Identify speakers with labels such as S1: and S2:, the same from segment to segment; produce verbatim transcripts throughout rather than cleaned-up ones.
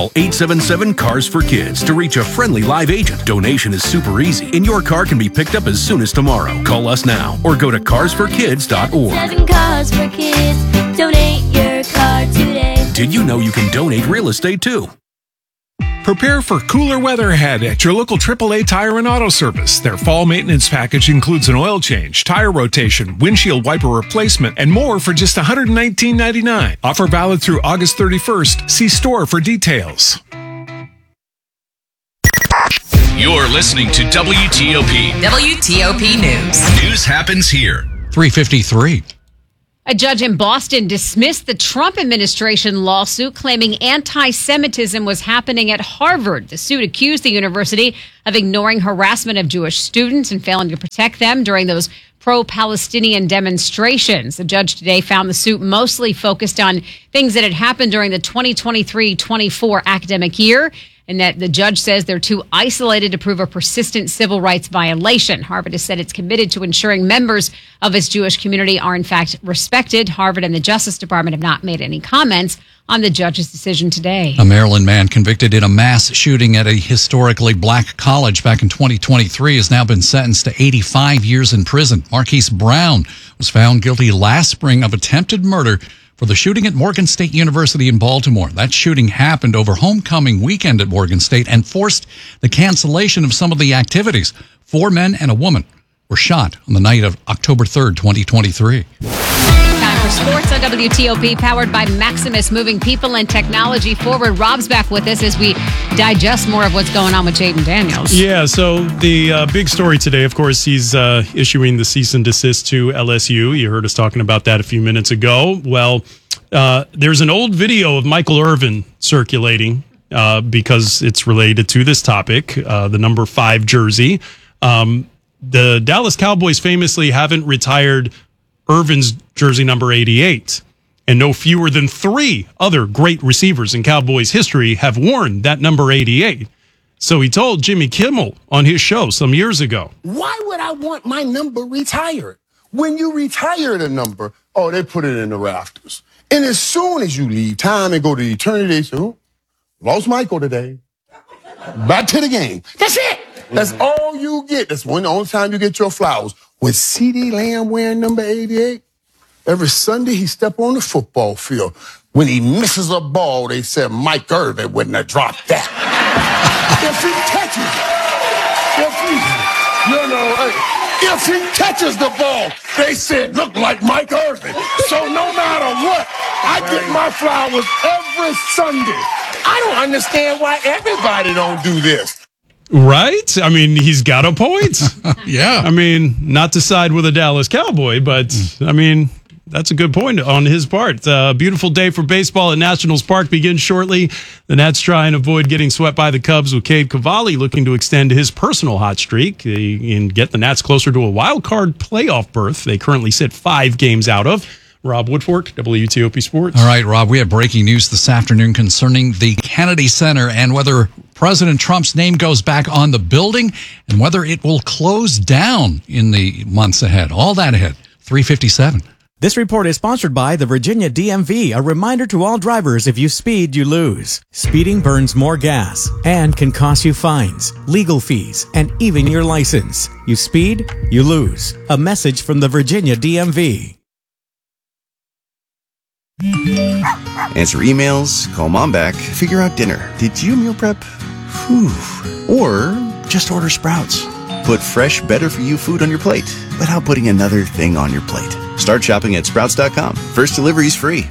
S1: Call eight seven seven, C A R S for Kids to reach a friendly live agent. Donation is super easy, and your car can be picked up as soon as tomorrow. Call us now or go to cars for kids dot org.
S2: Seven Cars for Kids. Donate your car today.
S1: Did you know you can donate real estate too?
S3: Prepare for cooler weather ahead at your local triple A Tire and Auto Service. Their fall maintenance package includes an oil change, tire rotation, windshield wiper replacement, and more for just one hundred nineteen ninety-nine. Offer valid through August thirty-first. See store for details.
S4: You're listening to W T O P.
S5: W T O P News.
S4: News happens here.
S6: three fifty-three.
S7: A judge in Boston dismissed the Trump administration lawsuit claiming anti-Semitism was happening at Harvard. The suit accused the university of ignoring harassment of Jewish students and failing to protect them during those pro-Palestinian demonstrations. The judge today found the suit mostly focused on things that had happened during the twenty twenty-three twenty-four academic year, and that the judge says they're too isolated to prove a persistent civil rights violation. Harvard has said it's committed to ensuring members of its Jewish community are in fact respected. Harvard and the Justice Department have not made any comments on the judge's decision today.
S6: A Maryland man convicted in a mass shooting at a historically black college back in twenty twenty-three has now been sentenced to eighty-five years in prison. Marquise Brown was found guilty last spring of attempted murder for the shooting at Morgan State University in Baltimore. That shooting happened over homecoming weekend at Morgan State and forced the cancellation of some of the activities. Four men and a woman were shot on the night of October third, twenty twenty-three.
S7: Time for sports on W T O P, powered by Maximus, moving people and technology forward. Rob's back with us as we digest more of what's going on with Jayden Daniels.
S8: Yeah, so the uh, big story today, of course, he's uh, issuing the cease and desist to L S U. You heard us talking about that a few minutes ago. Well, uh, there's an old video of Michael Irvin circulating uh, because it's related to this topic, uh, the number five jersey. Um, the Dallas Cowboys famously haven't retired Irvin's jersey number eighty-eight, and no fewer than three other great receivers in Cowboys history have worn that number eighty-eight. So he told Jimmy Kimmel on his show some years ago,
S9: why would I want my number retired? When you retire the number, oh, they put it in the rafters. And as soon as you leave time and go to eternity, they say, oh, lost Michael today. Back to the game. That's it. That's all you get. That's one the only time you get your flowers. With CeeDee Lamb wearing number eighty-eight, every Sunday he step on the football field. When he misses a ball, they said Mike Irvin wouldn't have dropped that. If he catches, if he, you know, if he catches the ball, they said look like Mike Irvin. So no matter what, I get my flowers every Sunday. I don't understand why everybody don't do this.
S8: Right? I mean, he's got a point.
S6: Yeah.
S8: I mean, not to side with a Dallas Cowboy, but, I mean, that's a good point on his part. A uh, beautiful day for baseball at Nationals Park begins shortly. The Nats try and avoid getting swept by the Cubs, with Cade Cavalli looking to extend his personal hot streak and get the Nats closer to a wild card playoff berth they currently sit five games out of. Rob Woodfork, W T O P Sports.
S6: All right, Rob, we have breaking news this afternoon concerning the Kennedy Center and whether President Trump's name goes back on the building and whether it will close down in the months ahead. All that ahead. three fifty-seven.
S10: This report is sponsored by the Virginia D M V, a reminder to all drivers, if you speed, you lose. Speeding burns more gas and can cost you fines, legal fees, and even your license. You speed, you lose. A message from the Virginia D M V.
S11: Answer emails, call mom back, figure out dinner. Did you meal prep? Whew. Or just order Sprouts. Put fresh, better-for-you food on your plate without putting another thing on your plate. Start shopping at Sprouts dot com. First delivery's free.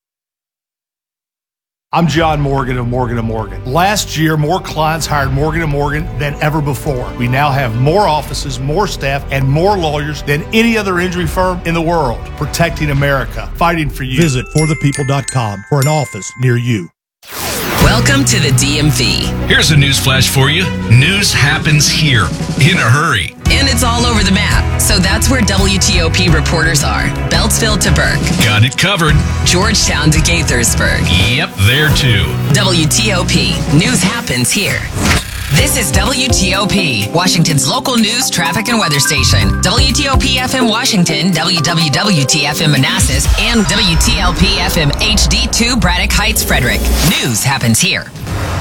S12: I'm John Morgan of Morgan and Morgan. Last year, more clients hired Morgan and Morgan than ever before. We now have more offices, more staff, and more lawyers than any other injury firm in the world. Protecting America, fighting for you.
S13: Visit for the people dot com for an office near you.
S5: Welcome to the D M V.
S4: Here's a news flash for you. News happens here in a hurry.
S5: And it's all over the map. So that's where W T O P reporters are. Beltsville to Burke.
S4: Got it covered.
S5: Georgetown to Gaithersburg.
S4: Yep, there too.
S5: W T O P. News happens here. This is W T O P, Washington's local news, traffic, and weather station. W T O P F M Washington, W W W T F M Manassas, and W T L P F M H D two Braddock Heights, Frederick. News happens here.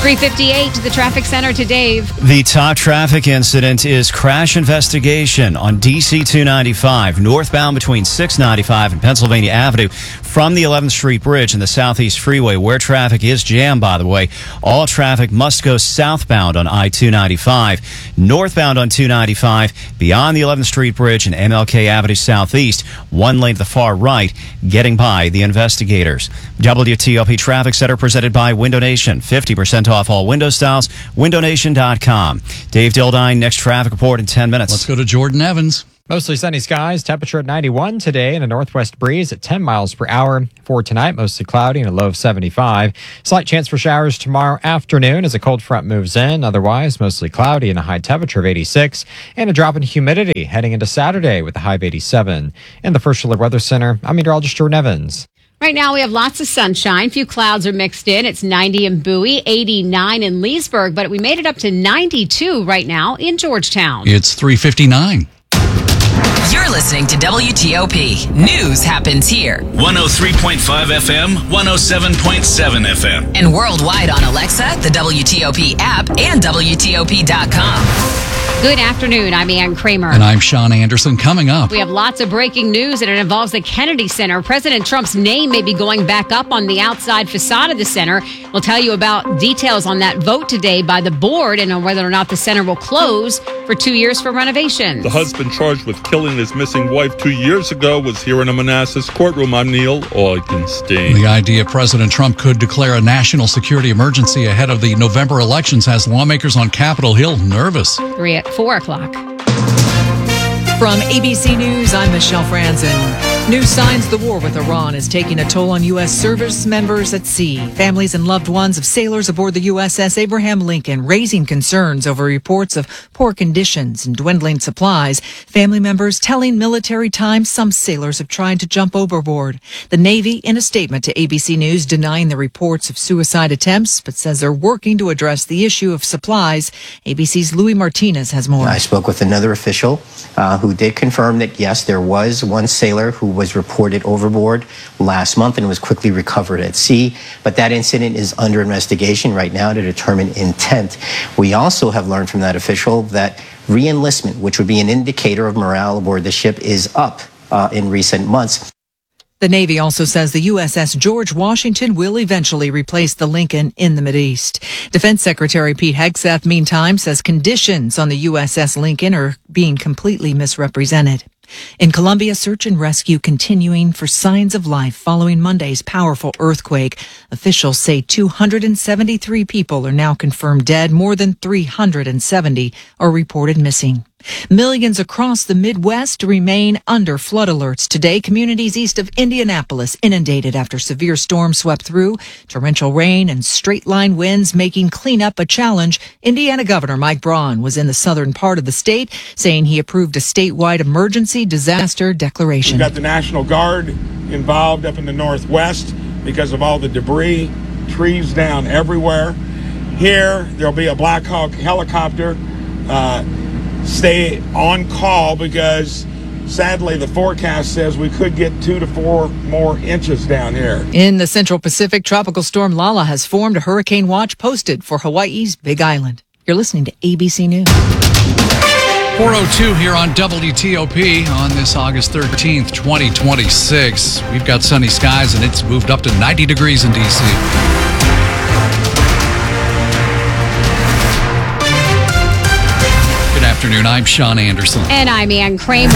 S7: three fifty-eight to the traffic center to Dave.
S14: The top traffic incident is crash investigation on D C two ninety-five, northbound between six ninety-five and Pennsylvania Avenue from the eleventh Street Bridge and the Southeast Freeway, where traffic is jammed, by the way. All traffic must go southbound on I two ninety-five. Northbound on two ninety-five, beyond the eleventh Street Bridge and M L K Avenue Southeast, one lane to the far right, getting by the investigators. W T O P Traffic Center presented by Window Nation. fifty percent off all window styles. window nation dot com. Dave Dildine, next traffic report in ten minutes.
S6: Let's go to Jordan Evans.
S15: Mostly sunny skies, temperature at ninety-one today, and a northwest breeze at ten miles per hour. For tonight, mostly cloudy and a low of seventy-five. Slight chance for showers tomorrow afternoon as a cold front moves in. Otherwise, mostly cloudy and a high temperature of eighty-six. And a drop in humidity heading into Saturday with a high of eighty-seven. In the First Alert Weather Center, I'm meteorologist Jordan Evans.
S7: Right now, we have lots of sunshine. Few clouds are mixed in. It's ninety in Bowie, eighty-nine in Leesburg, but we made it up to ninety-two right now in Georgetown.
S6: It's three fifty-nine.
S5: You're listening to W T O P. News happens here.
S4: one oh three point five F M, one oh seven point seven F M.
S5: And worldwide on Alexa, the W T O P app, and W T O P dot com.
S7: Good afternoon. I'm Ann Kramer.
S6: And I'm Sean Anderson. Coming up,
S7: we have lots of breaking news, and it involves the Kennedy Center. President Trump's name may be going back up on the outside facade of the center. We'll tell you about details on that vote today by the board and on whether or not the center will close for two years for renovations.
S16: The husband charged with killing his missing wife two years ago was here in a Manassas courtroom. I'm Neil Augenstein.
S6: The idea President Trump could declare a national security emergency ahead of the November elections has lawmakers on Capitol Hill nervous.
S7: Three at four o'clock.
S17: From A B C News, I'm Michelle Franzen. News signs the war with Iran is taking a toll on U S service members at sea. Families and loved ones of sailors aboard the U S S Abraham Lincoln raising concerns over reports of poor conditions and dwindling supplies. Family members telling Military Times some sailors have tried to jump overboard. The Navy, in a statement to A B C News, denying the reports of suicide attempts, but says they're working to address the issue of supplies. A B C's Louis Martinez has more.
S18: I spoke with another official uh, who did confirm that, yes, there was one sailor who was reported overboard last month and was quickly recovered at sea. But that incident is under investigation right now to determine intent. We also have learned from that official that re-enlistment, which would be an indicator of morale aboard the ship, is up uh, in recent months.
S17: The Navy also says the U S S George Washington will eventually replace the Lincoln in the Mideast. Defense Secretary Pete Hegseth, meantime, says conditions on the U S S Lincoln are being completely misrepresented. In Colombia, search and rescue continuing for signs of life following Monday's powerful earthquake. Officials say two hundred seventy-three people are now confirmed dead. More than three hundred seventy are reported missing. Millions across the Midwest remain under flood alerts today. Communities east of Indianapolis inundated after severe storms swept through. Torrential rain and straight-line winds making cleanup a challenge. Indiana Governor Mike Braun was in the southern part of the state, saying he approved a statewide emergency disaster declaration.
S19: We've got the National Guard involved up in the Northwest because of all the debris, trees down everywhere. Here, there'll be a Black Hawk helicopter. Uh, stay on call because sadly the forecast says we could get two to four more inches down here.
S17: In the Central Pacific, Tropical Storm Lala has formed. A hurricane watch posted for Hawaii's Big Island. You're listening to A B C News.
S6: four oh two here on W T O P on this August thirteenth, twenty twenty-six. We've got sunny skies and it's moved up to ninety degrees in D C. Afternoon. I'm Sean Anderson.
S7: And I'm Ann Kramer.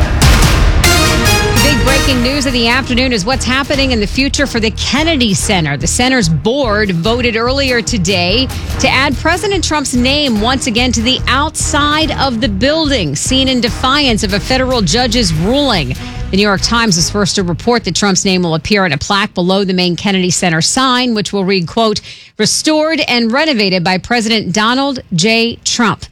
S7: Big breaking news of the afternoon is what's happening in the future for the Kennedy Center. The center's board voted earlier today to add President Trump's name once again to the outside of the building, seen in defiance of a federal judge's ruling. The New York Times is first to report that Trump's name will appear on a plaque below the main Kennedy Center sign, which will read, quote, restored and renovated by President Donald J. Trump.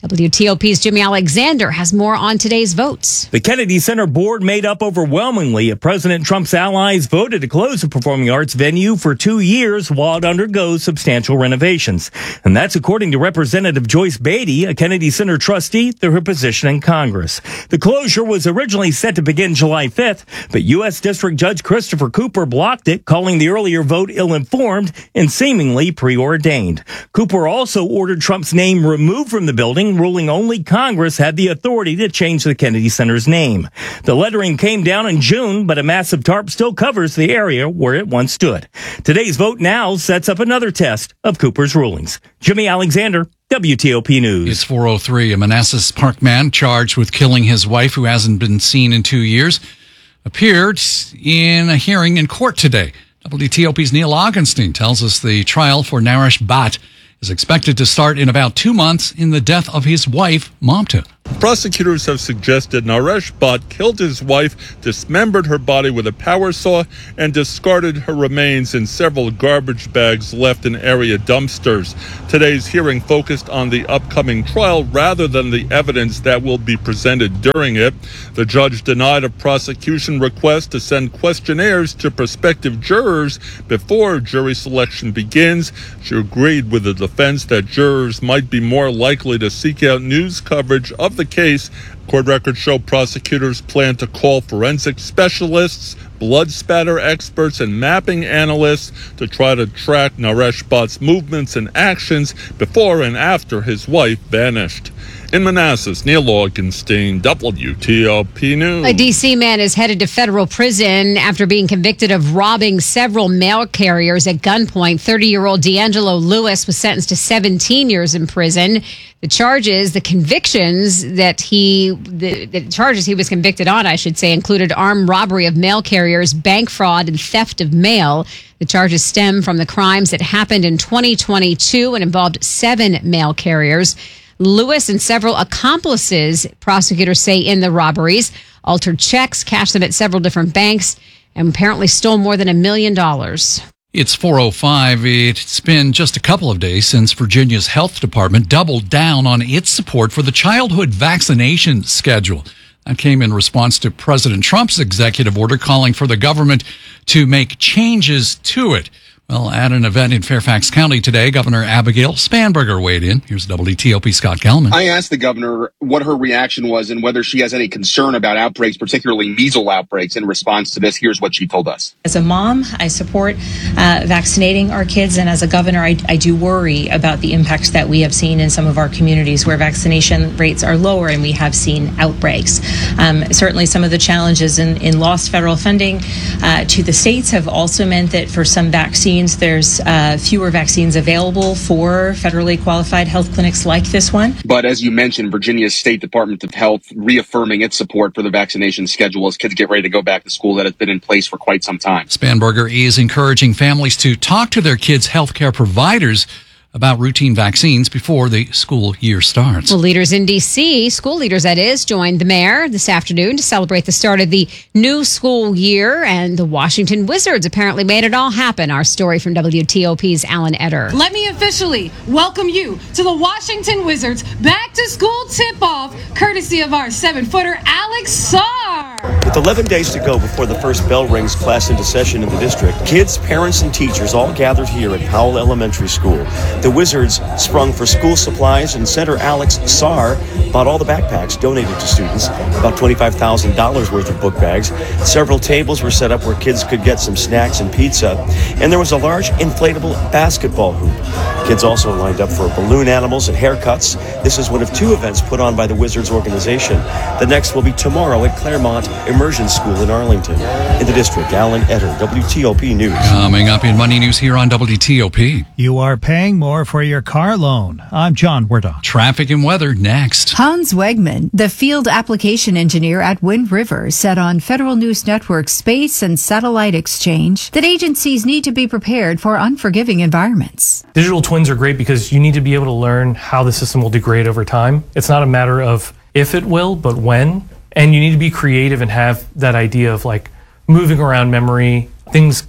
S7: W T O P's Jimmy Alexander has more on today's votes.
S20: The Kennedy Center board made up overwhelmingly if President Trump's allies voted to close the performing arts venue for two years while it undergoes substantial renovations. And that's according to Representative Joyce Beatty, a Kennedy Center trustee, through her position in Congress. The closure was originally set to begin July fifth, but U S District Judge Christopher Cooper blocked it, calling the earlier vote ill-informed and seemingly preordained. Cooper also ordered Trump's name removed from the building, ruling only Congress had the authority to change the Kennedy Center's name. The lettering came down in June, but a massive tarp still covers the area where it once stood. Today's vote now sets up another test of Cooper's rulings. Jimmy Alexander, W T O P News.
S6: It's four oh three. A Manassas Park man charged with killing his wife, who hasn't been seen in two years, appeared in a hearing in court today. W T O P's Neil Augenstein tells us the trial for Naresh Bhatt is expected to start in about two months in the death of his wife, Mamta.
S16: Prosecutors have suggested Naresh Bhatt killed his wife, dismembered her body with a power saw, and discarded her remains in several garbage bags left in area dumpsters. Today's hearing focused on the upcoming trial rather than the evidence that will be presented during it. The judge denied a prosecution request to send questionnaires to prospective jurors before jury selection begins. She agreed with the defense that jurors might be more likely to seek out news coverage of the case. Court records show prosecutors plan to call forensic specialists, blood spatter experts, and mapping analysts to try to track Naresh Bhatt's movements and actions before and after his wife vanished. In Manassas, Neil Augenstein, W T O P News.
S7: A D C man is headed to federal prison after being convicted of robbing several mail carriers at gunpoint. thirty-year-old D'Angelo Lewis was sentenced to seventeen years in prison. The charges, the convictions that he, the, the charges he was convicted on, I should say, included armed robbery of mail carriers, bank fraud, and theft of mail. The charges stem from the crimes that happened in twenty twenty-two and involved seven mail carriers. Lewis and several accomplices, prosecutors say, in the robberies, altered checks, cashed them at several different banks, and apparently stole more than a million dollars.
S6: It's four oh five. It's been just a couple of days since Virginia's health department doubled down on its support for the childhood vaccination schedule. That came in response to President Trump's executive order calling for the government to make changes to it. Well, at an event in Fairfax County today, Governor Abigail Spanberger weighed in. Here's W T O P Scott Gelman.
S21: I asked the governor what her reaction was and whether she has any concern about outbreaks, particularly measles outbreaks, in response to this. Here's what she told us.
S22: As a mom, I support uh, vaccinating our kids, and as a governor, I, I do worry about the impacts that we have seen in some of our communities where vaccination rates are lower and we have seen outbreaks. Um, certainly, some of the challenges in, in lost federal funding uh, to the states have also meant that for some vaccines, there's uh, fewer vaccines available for federally qualified health clinics like this one.
S21: But as you mentioned, Virginia's State Department of Health reaffirming its support for the vaccination schedule as kids get ready to go back to school that has been in place for quite some time.
S6: Spanberger is encouraging families to talk to their kids' healthcare providers about routine vaccines before the school year starts.
S7: Well, leaders in D C, school leaders that is, joined the mayor this afternoon to celebrate the start of the new school year, and the Washington Wizards apparently made it all happen. Our story from W T O P's Alan Eder.
S23: Let me officially welcome you to the Washington Wizards back to school tip-off, courtesy of our seven-footer Alex Sarr.
S24: With eleven days to go before the first bell rings class into session in the district, kids, parents, and teachers all gathered here at Powell Elementary School. The Wizards sprung for school supplies, and center Alex Sarr bought all the backpacks donated to students, about twenty-five thousand dollars worth of book bags. Several tables were set up where kids could get some snacks and pizza, and there was a large inflatable basketball hoop. Kids also lined up for balloon animals and haircuts. This is one of two events put on by the Wizards organization. The next will be tomorrow at Claremont Immersion School in Arlington. In the district, Alan Eder, W T O P News.
S6: Coming up in Money News here on W T O P.
S25: You are paying more for your car loan. I'm John Werdock.
S6: Traffic and weather next.
S26: Hans Wegman, the field application engineer at Wind River, said on Federal News Network's Space and Satellite Exchange that agencies need to be prepared for unforgiving environments.
S27: Digital twins are great because you need to be able to learn how the system will degrade over time. It's not a matter of if it will, but when. And you need to be creative and have that idea of like moving around memory. Things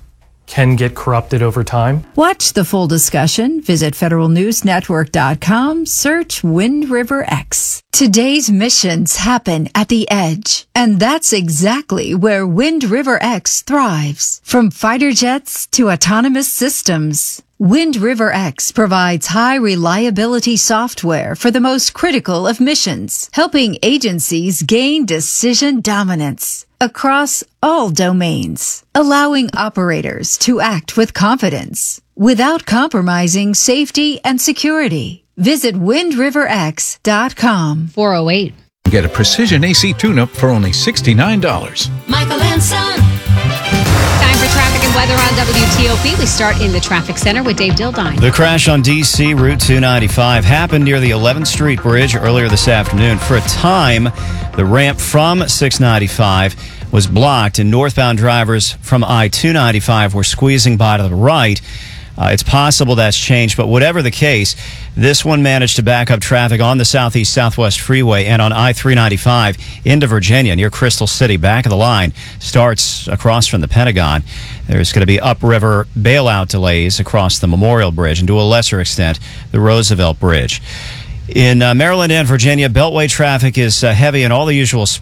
S27: can get corrupted over time.
S26: Watch the full discussion. Visit federal news network dot com. Search Wind River X. Today's missions happen at the edge, and that's exactly where Wind River X thrives. From fighter jets to autonomous systems, Wind River X provides high reliability software for the most critical of missions, helping agencies gain decision dominance across all domains, allowing operators to act with confidence without compromising safety and security. Visit wind river x dot com.
S7: four oh eight.
S1: Get a precision A C tune-up for only sixty-nine dollars.
S7: Michael and Son. Time for traffic and weather on W T O P. We start in the traffic center with Dave Dildine.
S14: The crash on D C Route two ninety-five happened near the eleventh Street Bridge earlier this afternoon. For a time, the ramp from six ninety-five was blocked, and northbound drivers from I two ninety-five were squeezing by to the right. Uh, it's possible that's changed, but whatever the case, this one managed to back up traffic on the Southeast Southwest Freeway and on I three ninety-five into Virginia near Crystal City. Back of the line starts across from the Pentagon. There's going to be upriver bailout delays across the Memorial Bridge and to a lesser extent, the Roosevelt Bridge. In uh, Maryland and Virginia, Beltway traffic is uh, heavy in all the usual spots.